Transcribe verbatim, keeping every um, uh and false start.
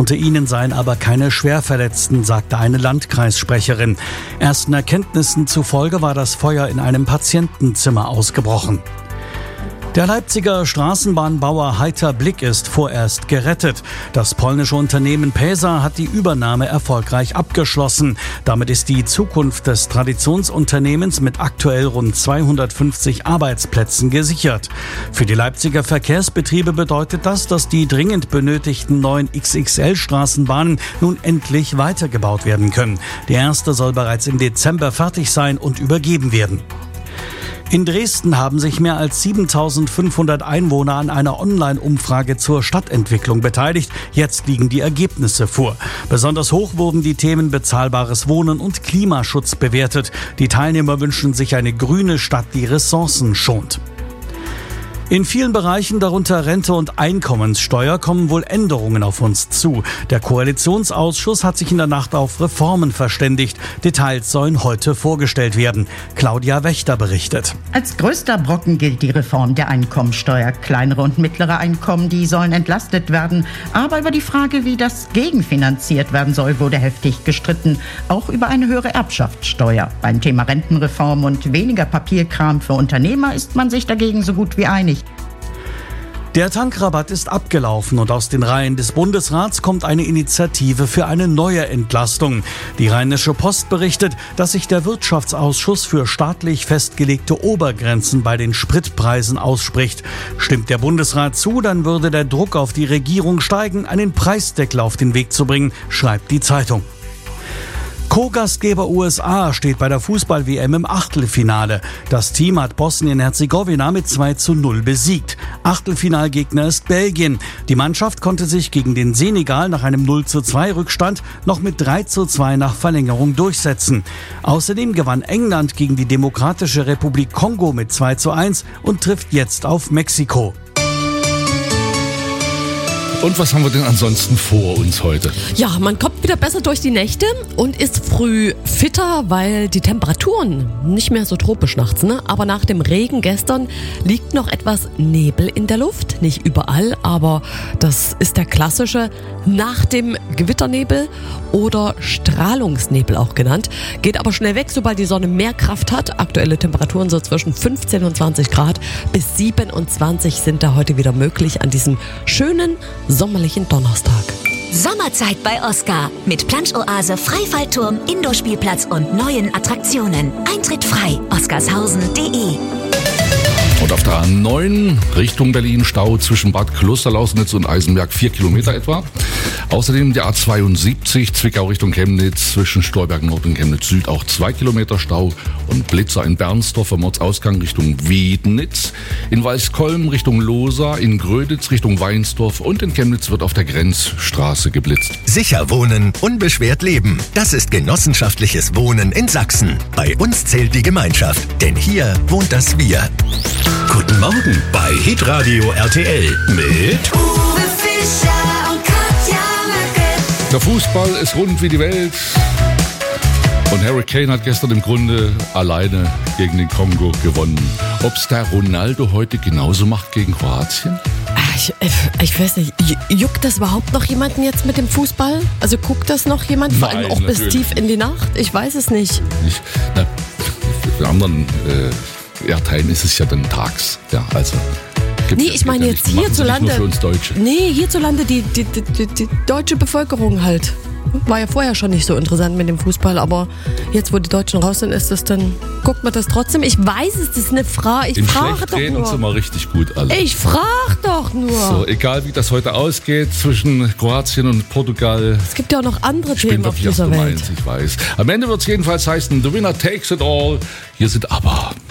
Unter ihnen seien aber keine Schwerverletzten, sagte eine Landkreissprecherin. Ersten Erkenntnissen zufolge war das Feuer in einem Patientenzimmer ausgebrochen. Der Leipziger Straßenbahnbauer Heiter Blick ist vorerst gerettet. Das polnische Unternehmen Pesa hat die Übernahme erfolgreich abgeschlossen. Damit ist die Zukunft des Traditionsunternehmens mit aktuell rund zweihundertfünfzig Arbeitsplätzen gesichert. Für die Leipziger Verkehrsbetriebe bedeutet das, dass die dringend benötigten neuen X X L-Straßenbahnen nun endlich weitergebaut werden können. Die erste soll bereits im Dezember fertig sein und übergeben werden. In Dresden haben sich mehr als siebentausendfünfhundert Einwohner an einer Online-Umfrage zur Stadtentwicklung beteiligt. Jetzt liegen die Ergebnisse vor. Besonders hoch wurden die Themen bezahlbares Wohnen und Klimaschutz bewertet. Die Teilnehmer wünschen sich eine grüne Stadt, die Ressourcen schont. In vielen Bereichen, darunter Rente und Einkommenssteuer, kommen wohl Änderungen auf uns zu. Der Koalitionsausschuss hat sich in der Nacht auf Reformen verständigt. Details sollen heute vorgestellt werden. Claudia Wächter berichtet. Als größter Brocken gilt die Reform der Einkommensteuer. Kleinere und mittlere Einkommen, die sollen entlastet werden. Aber über die Frage, wie das gegenfinanziert werden soll, wurde heftig gestritten. Auch über eine höhere Erbschaftssteuer. Beim Thema Rentenreform und weniger Papierkram für Unternehmer ist man sich dagegen so gut wie einig. Der Tankrabatt ist abgelaufen und aus den Reihen des Bundesrats kommt eine Initiative für eine neue Entlastung. Die Rheinische Post berichtet, dass sich der Wirtschaftsausschuss für staatlich festgelegte Obergrenzen bei den Spritpreisen ausspricht. Stimmt der Bundesrat zu, dann würde der Druck auf die Regierung steigen, einen Preisdeckel auf den Weg zu bringen, schreibt die Zeitung. Co-Gastgeber U S A steht bei der Fußball-W M im Achtelfinale. Das Team hat Bosnien-Herzegowina mit zwei zu null besiegt. Achtelfinalgegner ist Belgien. Die Mannschaft konnte sich gegen den Senegal nach einem null zu zwei Rückstand noch mit drei zu zwei nach Verlängerung durchsetzen. Außerdem gewann England gegen die Demokratische Republik Kongo mit zwei zu eins und trifft jetzt auf Mexiko. Und was haben wir denn ansonsten vor uns heute? Ja, man kommt wieder besser durch die Nächte und ist früh fitter, weil die Temperaturen nicht mehr so tropisch nachts, ne? Aber nach dem Regen gestern liegt noch etwas Nebel in der Luft. Nicht überall, aber das ist der klassische nach dem Gewitternebel oder Strahlungsnebel auch genannt. Geht aber schnell weg, sobald die Sonne mehr Kraft hat. Aktuelle Temperaturen so zwischen fünfzehn und zwanzig Grad bis siebenundzwanzig sind da heute wieder möglich an diesem schönen sommerlichen Donnerstag. Sommerzeit bei Oscar mit Planschoase, Freifallturm, Indoor-Spielplatz und neuen Attraktionen. Eintritt frei. oscarshausen punkt de. Und auf der A neun Richtung Berlin Stau zwischen Bad Klosterlausnitz und Eisenberg, vier Kilometer etwa. Außerdem der A zweiundsiebzig Zwickau Richtung Chemnitz zwischen Stolberg Nord und Chemnitz Süd auch zwei Kilometer Stau. Und Blitzer in Bernsdorf am Ortsausgang Richtung Wiednitz. In Weißkolm Richtung Losa, in Gröditz Richtung Weinsdorf und in Chemnitz wird auf der Grenzstraße geblitzt. Sicher wohnen, unbeschwert leben. Das ist genossenschaftliches Wohnen in Sachsen. Bei uns zählt die Gemeinschaft, denn hier wohnt das Wir. Guten Morgen bei Hitradio R T L mit Uwe Fischer und Katja Möcke. Der Fußball ist rund wie die Welt. Und Harry Kane hat gestern im Grunde alleine gegen den Kongo gewonnen. Ob es der Ronaldo heute genauso macht gegen Kroatien? Ich, ich weiß nicht, juckt das überhaupt noch jemanden jetzt mit dem Fußball? Also guckt das noch jemand? Vor allem auch bis tief in die Nacht? Ich weiß es nicht. nicht na, für anderen äh, Erdteilen ist es ja dann tags. Ja, also. Nee, ich meine jetzt hierzulande. Nicht nur für uns Deutsche. Nee, hierzulande die, die, die, die, die deutsche Bevölkerung halt. War ja vorher schon nicht so interessant mit dem Fußball, aber jetzt, wo die Deutschen raus sind, ist es dann, guckt man das trotzdem. Ich weiß es, das ist eine Frage. Ich frage doch nur. Sind wir richtig gut alle. Ich frage doch nur. So, egal wie das heute ausgeht zwischen Kroatien und Portugal. Es gibt ja auch noch andere Ich bin Themen auf wirklich, dieser was du Welt. meinst, ich weiß. Am Ende wird es jedenfalls heißen, the winner takes it all. Hier sind aber...